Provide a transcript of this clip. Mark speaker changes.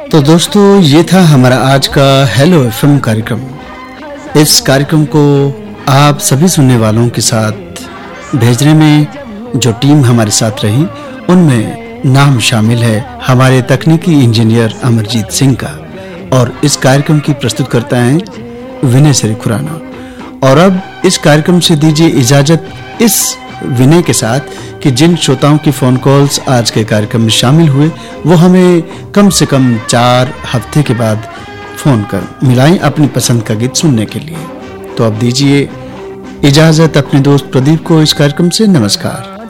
Speaker 1: तो दोस्तों, ये था हमारा आज का हेलो एफएम कार्यक्रम। इस कार्यक्रम को आप सभी सुनने वालों के साथ भेजने में जो टीम हमारे साथ रही, उनमें नाम शामिल है हमारे तकनीकी इंजीनियर अमरजीत सिंह का, और इस कार्यक्रम की प्रस्तुत करता है विनय श्री खुराना। और अब इस कार्यक्रम से दीजिए इजाजत इस विनय के साथ कि जिन श्रोताओं की फोन कॉल्स आज के कार्यक्रम में शामिल हुए, वो हमें कम से कम 4 हफ्ते के बाद फोन कर मिलाएं अपनी पसंद का गीत सुनने के लिए। तो अब दीजिए इजाजत अपने दोस्त प्रदीप को इस कार्यक्रम से। नमस्कार।